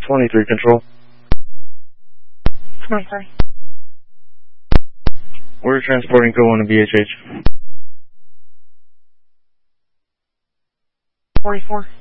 23 Control. 23. We're transporting code 1 to BHH. 44.